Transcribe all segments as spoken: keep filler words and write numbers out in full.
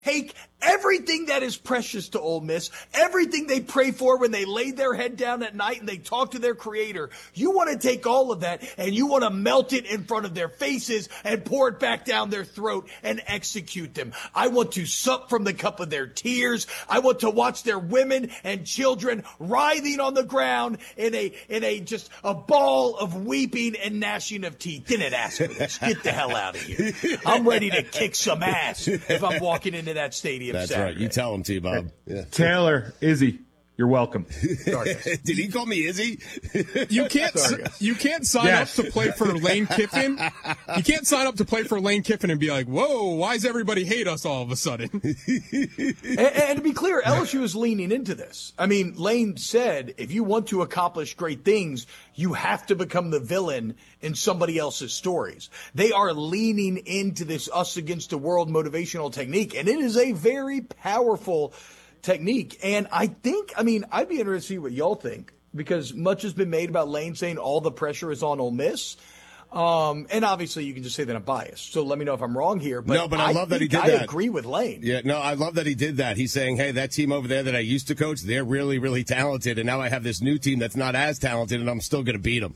Take everything that is precious to Ole Miss, everything they pray for when they lay their head down at night and they talk to their creator. You want to take all of that and you want to melt it in front of their faces and pour it back down their throat and execute them. I want to sup from the cup of their tears. I want to watch their women and children writhing on the ground in a in a just a ball of weeping and gnashing of teeth. Didn't ask for this. Get the hell out of here. I'm ready to kick some ass if I'm walking into that stadium. That's Saturday. right. You tell him, T-Bob. Yeah. Taylor, Izzy, you're welcome. Did he call me Izzy? You can't. You can't sign Yes. up to play for Lane Kiffin. You can't sign up to play for Lane Kiffin and be like, "Whoa, why does everybody hate us all of a sudden?" and, and to be clear, L S U is leaning into this. I mean, Lane said, if you want to accomplish great things, you have to become the villain in somebody else's stories. They are leaning into this us against the world motivational technique, and it is a very powerful technique. And I think, I mean, I'd be interested to see what y'all think, because much has been made about Lane saying all the pressure is on Ole Miss. Um, and obviously you can just say that I'm biased. So let me know if I'm wrong here. But no, but I, I love that he did I that. I agree with Lane. Yeah, no, I love that he did that. He's saying, hey, that team over there that I used to coach, they're really, really talented. And now I have this new team that's not as talented, and I'm still going to beat them.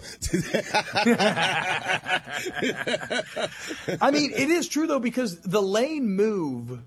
I mean, it is true, though, because the Lane move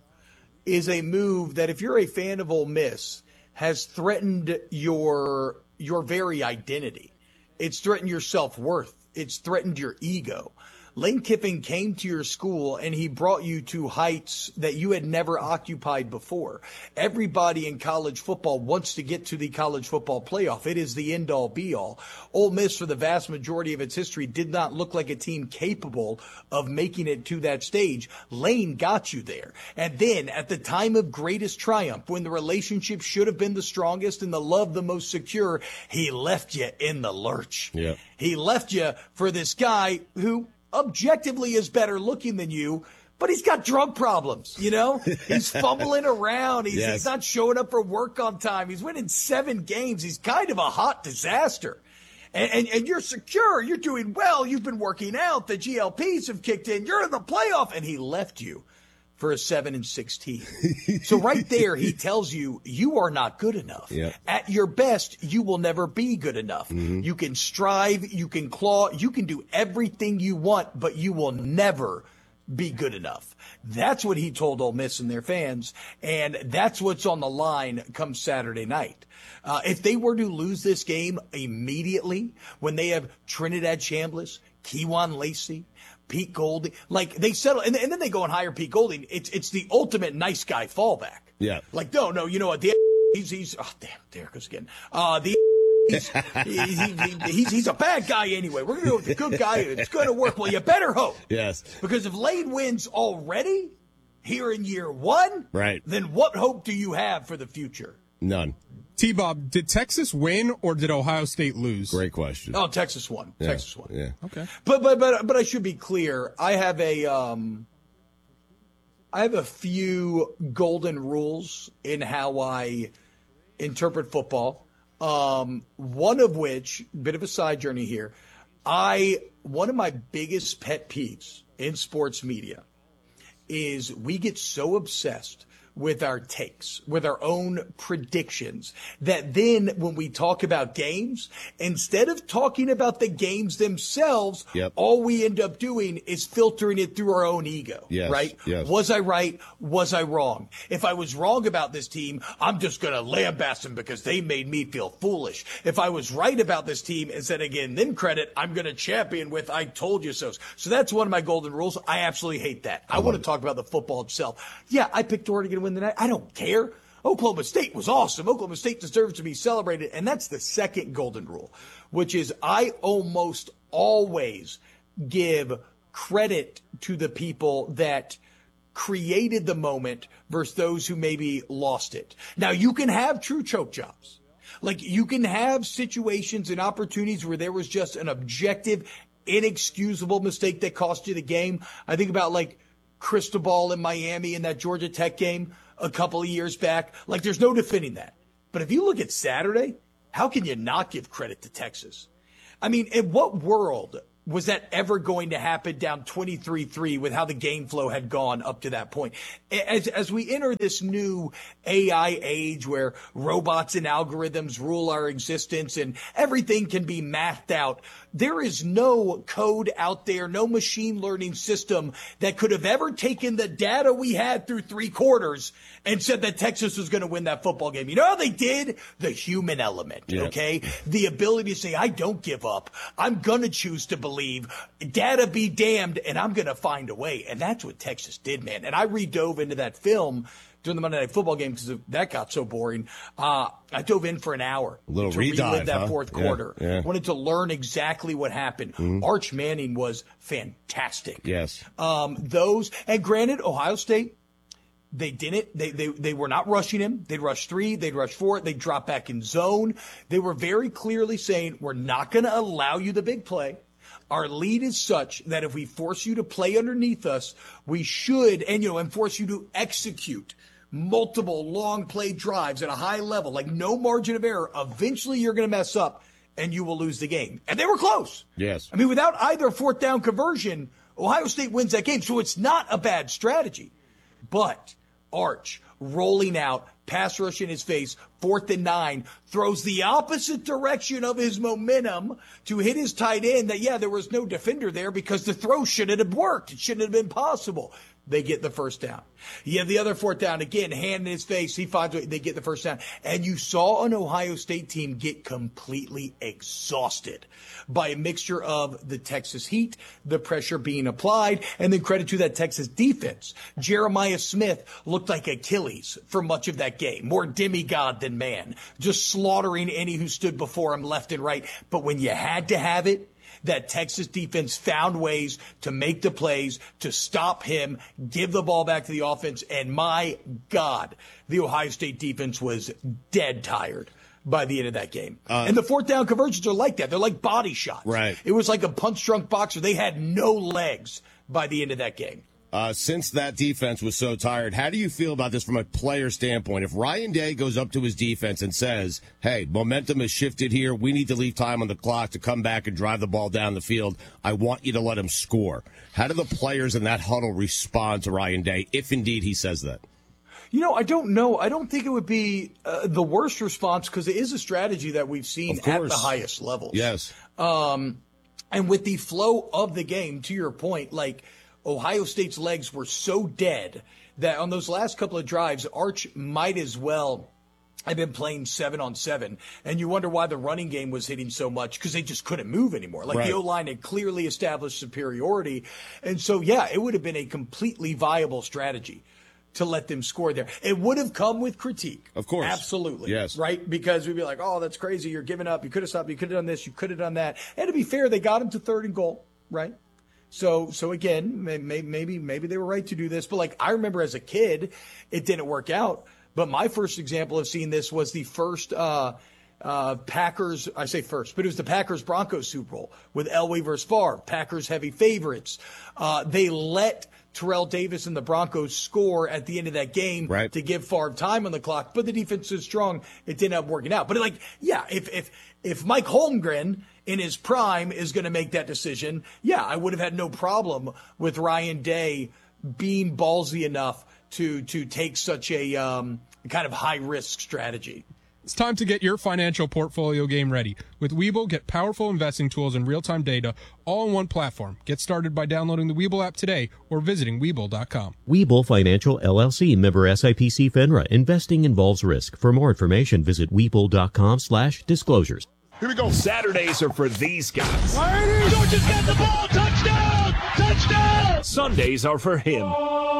is a move that, if you're a fan of Ole Miss, has threatened your your very identity. It's threatened your self-worth. It's threatened your ego. Lane Kiffin came to your school and he brought you to heights that you had never occupied before. Everybody in college football wants to get to the college football playoff. It is the end-all be-all. Ole Miss, for the vast majority of its history, did not look like a team capable of making it to that stage. Lane got you there. And then at the time of greatest triumph, when the relationship should have been the strongest and the love the most secure, he left you in the lurch. Yeah. He left you for this guy who objectively is better looking than you, but he's got drug problems, you know? He's fumbling around. He's, Yes. he's not showing up for work on time. He's winning seven games. He's kind of a hot disaster. And, and, and you're secure. You're doing well. You've been working out. The G L Ps have kicked in. You're in the playoff. And he left you for a seven and sixteen. So right there, he tells you, you are not good enough. Yep. At your best, you will never be good enough. Mm-hmm. You can strive, you can claw, you can do everything you want, but you will never be good enough. That's what he told Ole Miss and their fans, and that's what's on the line come Saturday night. Uh, if they were to lose this game immediately, when they have Trinidad Chambliss, Kewan Lacey, Pete Golding, like they settle, and, and then they go and hire Pete Golding. It's it's the ultimate nice guy fallback. Yeah. Like, no, no, you know what? The he's he's oh damn, there it goes again. Uh, the he's, he, he, he's he's a bad guy anyway. We're gonna go with the good guy. It's gonna work. Well, you better hope. Yes. Because if Lane wins already here in year one, right, then what hope do you have for the future? None. T-Bob, did Texas win or did Ohio State lose? Great question. Oh, Texas won. Yeah. Texas won. Yeah. Okay. But but but but I should be clear. I have a um I have a few golden rules in how I interpret football. Um one of which, bit of a side journey here. I one of my biggest pet peeves in sports media is we get so obsessed with our takes, with our own predictions, that then when we talk about games, instead of talking about the games themselves, yep. all we end up doing is filtering it through our own ego, yes, right? Yes. Was I right? Was I wrong? If I was wrong about this team, I'm just going to lambast them because they made me feel foolish. If I was right about this team, instead of giving them credit, I'm going to champion with I told you so. So that's one of my golden rules. I absolutely hate that. I, I want to talk about the football itself. Yeah, I picked Oregon to win the night. I don't care. Oklahoma State was awesome. Oklahoma State deserves to be celebrated. And that's the second golden rule, which is I almost always give credit to the people that created the moment versus those who maybe lost it. Now, you can have true choke jobs. Like, you can have situations and opportunities where there was just an objective, inexcusable mistake that cost you the game. I think about, like, Cristobal in Miami in that Georgia Tech game a couple of years back. Like, there's no defending that. But if you look at Saturday, how can you not give credit to Texas? I mean, in what world was that ever going to happen down twenty-three three with how the game flow had gone up to that point? As, as we enter this new A I age where robots and algorithms rule our existence and everything can be mathed out, there is no code out there, no machine learning system that could have ever taken the data we had through three quarters and said that Texas was going to win that football game. You know how they did? The human element, yeah. okay? The ability to say, I don't give up. I'm going to choose to believe. Data be damned, and I'm going to find a way. And that's what Texas did, man. And I re-dove into that film during the Monday Night Football game because that got so boring. Uh, I dove in for an hour a little to re-dive, relive that huh? fourth Yeah, quarter. yeah. Wanted to learn exactly what happened. Mm-hmm. Arch Manning was fantastic. Yes. Um, those, and granted, Ohio State, they didn't. They, they they were not rushing him. They'd rush three. They'd rush four. They'd drop back in zone. They were very clearly saying, we're not going to allow you the big play. Our lead is such that if we force you to play underneath us, we should, and you know, and force you to execute multiple long play drives at a high level, like no margin of error. Eventually, you're going to mess up, and you will lose the game. And they were close. Yes. I mean, without either fourth down conversion, Ohio State wins that game. So it's not a bad strategy. But Arch rolling out, pass rush in his face, fourth and nine, throws the opposite direction of his momentum to hit his tight end that, yeah, there was no defender there because the throw shouldn't have worked. It shouldn't have been possible. They get the first down. You have the other fourth down, again, hand in his face. He finds a way. They get the first down. And you saw an Ohio State team get completely exhausted by a mixture of the Texas heat, the pressure being applied, and then credit to that Texas defense. Jeremiah Smith looked like Achilles for much of that game, more demigod than man, just slaughtering any who stood before him left and right. But when you had to have it, that Texas defense found ways to make the plays, to stop him, give the ball back to the offense. And my God, the Ohio State defense was dead tired by the end of that game. Uh, and the fourth down conversions are like that. They're like body shots. Right. It was like a punch-drunk boxer. They had no legs by the end of that game. Uh, since that defense was so tired, how do you feel about this from a player standpoint? If Ryan Day goes up to his defense and says, hey, momentum has shifted here, we need to leave time on the clock to come back and drive the ball down the field, I want you to let him score. How do the players in that huddle respond to Ryan Day, if indeed he says that? You know, I don't know. I don't think it would be uh, the worst response because it is a strategy that we've seen at the highest levels. Yes. Um, and with the flow of the game, to your point, like, Ohio State's legs were so dead that on those last couple of drives, Arch might as well have been playing seven on seven. And you wonder why the running game was hitting so much because they just couldn't move anymore. Like right. The O-line had clearly established superiority. And so, yeah, it would have been a completely viable strategy to let them score there. It would have come with critique. Of course. Absolutely. Yes. Right? Because we'd be like, oh, that's crazy. You're giving up. You could have stopped. You could have done this. You could have done that. And to be fair, they got him to third and goal, right? So, so again, maybe, maybe, maybe they were right to do this. But like, I remember as a kid, it didn't work out. But my first example of seeing this was the first, uh, uh, Packers, I say first, but it was the Packers Broncos Super Bowl with Elway versus Favre, Packers heavy favorites. Uh, they let Terrell Davis and the Broncos score at the end of that game right. to give Favre time on the clock, but the defense is strong. It didn't end up working out. But like, yeah, if, if, if Mike Holmgren in his prime is going to make that decision, yeah, I would have had no problem with Ryan Day being ballsy enough to, to take such a, um, kind of high risk strategy. It's time to get your financial portfolio game ready. With Webull, get powerful investing tools and real-time data all in one platform. Get started by downloading the Webull app today or visiting Webull dot com. Webull Financial, L L C, member S I P C FINRA. Investing involves risk. For more information, visit Webull dot com slash disclosures. Here we go. Saturdays are for these guys. Georgia's got the ball. Touchdown! Touchdown! Sundays are for him.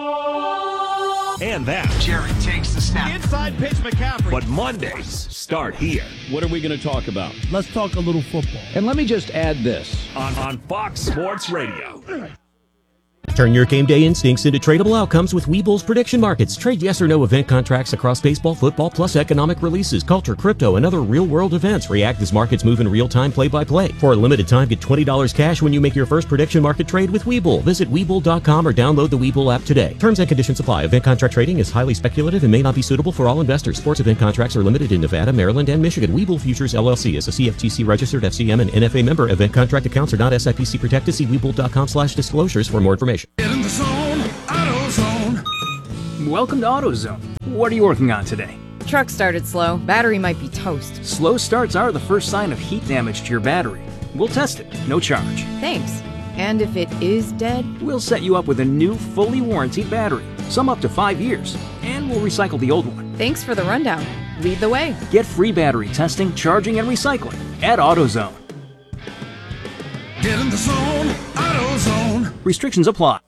And that. Jerry takes the snap. Inside pitch, McCaffrey. But Mondays start here. What are we going to talk about? Let's talk a little football. And let me just add this. On, on Fox Sports Radio. Turn your game day instincts into tradable outcomes with Webull's prediction markets. Trade yes or no event contracts across baseball, football, plus economic releases, culture, crypto, and other real-world events. React as markets move in real time, play-by-play. For a limited time, get twenty dollars cash when you make your first prediction market trade with Webull. Visit Webull dot com or download the Webull app today. Terms and conditions apply. Event contract trading is highly speculative and may not be suitable for all investors. Sports event contracts are limited in Nevada, Maryland, and Michigan. Webull Futures L L C is a C F T C-registered F C M and N F A member. Event contract accounts are not S I P C protected. See Webull dot com slash disclosures for more information. Get in the zone, AutoZone. Welcome to AutoZone. What are you working on today? Truck started slow. Battery might be toast. Slow starts are the first sign of heat damage to your battery. We'll test it, no charge. Thanks. And if it is dead? We'll set you up with a new, fully warranted battery, some up to five years, and we'll recycle the old one. Thanks for the rundown. Lead the way. Get free battery testing, charging, and recycling at AutoZone. Get in the zone, AutoZone. Restrictions apply.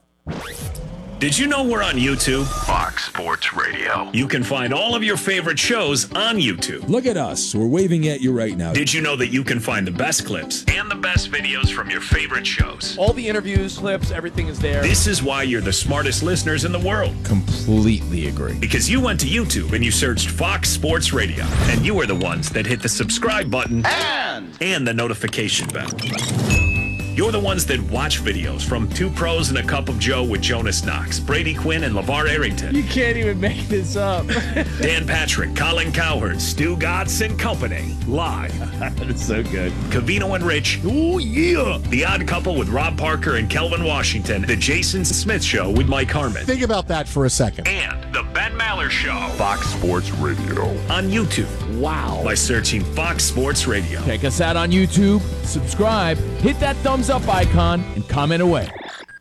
Did you know we're on YouTube? Fox Sports Radio. You can find all of your favorite shows on YouTube. Look at us. We're waving at you right now. Did you know that you can find the best clips and the best videos from your favorite shows? All the interviews, clips, everything is there. This is why you're the smartest listeners in the world. Completely agree. Because you went to YouTube and you searched Fox Sports Radio, and you are the ones that hit the subscribe button and, and the notification bell. You're the ones that watch videos from Two Pros and a Cup of Joe with Jonas Knox, Brady Quinn, and LeVar Arrington. You can't even make this up. Dan Patrick, Colin Cowherd, Stu Gatz and Company. Live. That's so good. Cavino and Rich. Oh, yeah. The Odd Couple with Rob Parker and Kelvin Washington. The Jason Smith Show with Mike Harmon. Think about that for a second. And The Ben Maller Show. Fox Sports Radio. On YouTube. Wow. By searching Fox Sports Radio. Check us out on YouTube. Subscribe. Hit that thumbs up icon and comment away.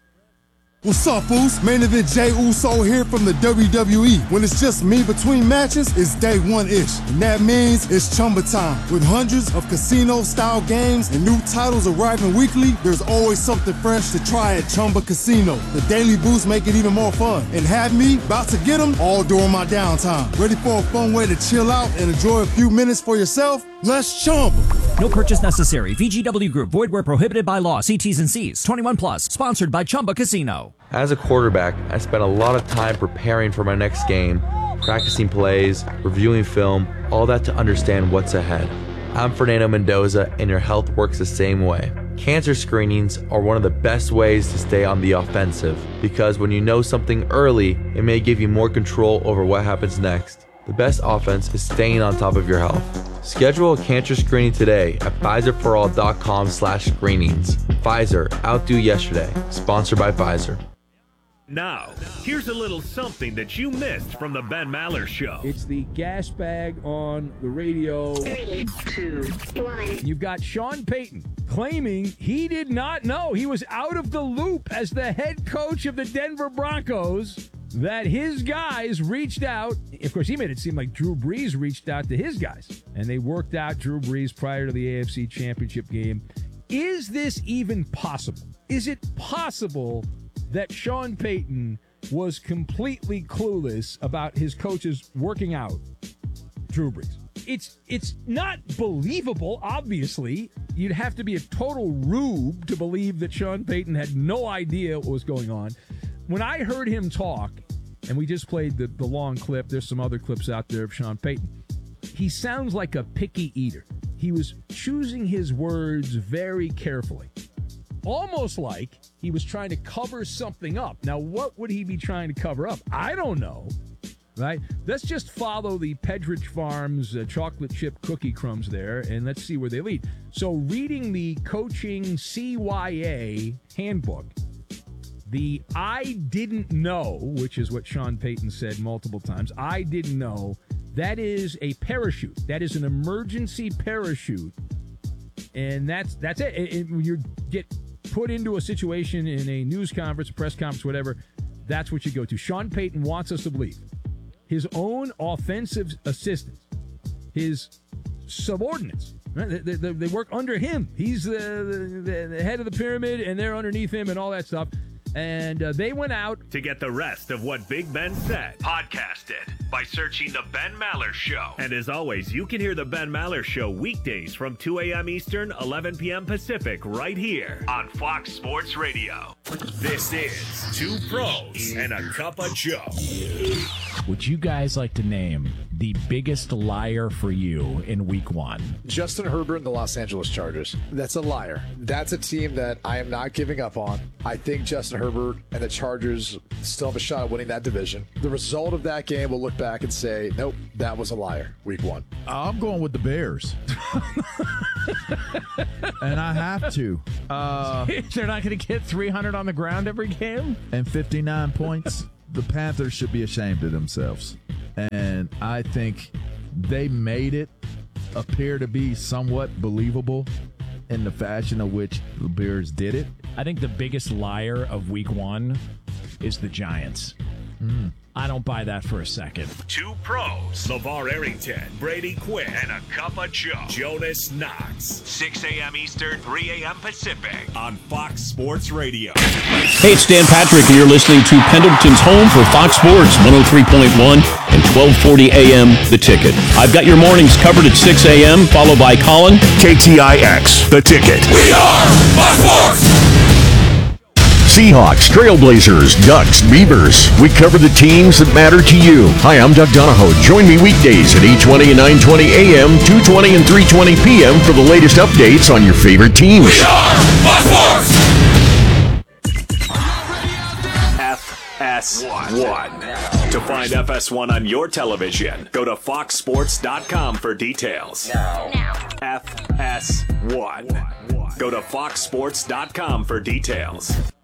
What's up, fools? Main Event Jey Uso here from the W W E. When it's just me between matches, it's day one-ish. And that means it's Chumba time. With hundreds of casino-style games and new titles arriving weekly, there's always something fresh to try at Chumba Casino. The daily boosts make it even more fun. And have me about to get them all during my downtime. Ready for a fun way to chill out and enjoy a few minutes for yourself? Let's Chumba. No purchase necessary. V G W Group. Void where prohibited by law. See T's and C's. twenty-one plus. Sponsored by Chumba Casino. As a quarterback, I spent a lot of time preparing for my next game, practicing plays, reviewing film, all that to understand what's ahead. I'm Fernando Mendoza, and your health works the same way. Cancer screenings are one of the best ways to stay on the offensive, because when you know something early, it may give you more control over what happens next. The best offense is staying on top of your health. Schedule a cancer screening today at Pfizer For All dot com slash screenings. Pfizer, outdo yesterday. Sponsored by Pfizer. Now, here's a little something that you missed from the Ben Maller Show. It's the gas bag on the radio. Three, two, one. You've got Sean Payton claiming he did not know, he was out of the loop as the head coach of the Denver Broncos, that his guys reached out. Of course, he made it seem like Drew Brees reached out to his guys, and they worked out Drew Brees prior to the A F C Championship game. Is this even possible? Is it possible that Sean Payton was completely clueless about his coaches working out Drew Brees? It's it's not believable, obviously. You'd have to be a total rube to believe that Sean Payton had no idea what was going on. When I heard him talk, and we just played the, the long clip, there's some other clips out there of Sean Payton, he sounds like a picky eater. He was choosing his words very carefully. Almost like he was trying to cover something up. Now, what would he be trying to cover up? I don't know, right? Let's just follow the Pedridge Farms uh, chocolate chip cookie crumbs there, and let's see where they lead. So reading the coaching C Y A handbook, the I didn't know, which is what Sean Payton said multiple times, I didn't know, that is a parachute. That is an emergency parachute. And that's that's it. it, it when you get put into a situation in a news conference, a press conference, whatever, that's what you go to. Sean Payton wants us to believe his own offensive assistants, his subordinates, right? they, they, they work under him. He's the, the, the head of the pyramid, and they're underneath him and all that stuff. And uh, they went out. To get the rest of what Big Ben said, podcast it by searching The Ben Maller Show. And as always, you can hear The Ben Maller Show weekdays from two a.m. Eastern, eleven p.m. Pacific, right here on Fox Sports Radio. This is Two Pros and a Cup of Joe. Would you guys like to name the biggest liar for you in week one? Justin Herbert and the Los Angeles Chargers. That's a liar. That's a team that I am not giving up on. I think Justin Herbert and the Chargers still have a shot at winning that division. The result of that game, we'll look back and say, nope, that was a liar, week one. I'm going with the Bears. And I have to. Uh, They're not going to get three hundred on the ground every game? And fifty-nine points. The Panthers should be ashamed of themselves. And I think they made it appear to be somewhat believable in the fashion of which the Bears did it. I think the biggest liar of week one is the Giants. Mm. I don't buy that for a second. Two Pros, LeVar Arrington, Brady Quinn, and a Cup of Joe, Jonas Knox. six a.m. Eastern, three a.m. Pacific on Fox Sports Radio. Hey, it's Dan Patrick, and you're listening to Pendleton's home for Fox Sports one oh three point one and twelve forty a.m. The Ticket. I've got your mornings covered at six a.m., followed by Colin. K T I X, The Ticket. We are Fox Sports! Seahawks, Trailblazers, Ducks, Beavers. We cover the teams that matter to you. Hi, I'm Doug Donahoe. Join me weekdays at eight twenty and nine twenty a.m., two twenty and three twenty p.m. for the latest updates on your favorite teams. We are Fox Sports! F S one. To find F S one on your television, go to fox sports dot com for details. F S one. Go to fox sports dot com for details.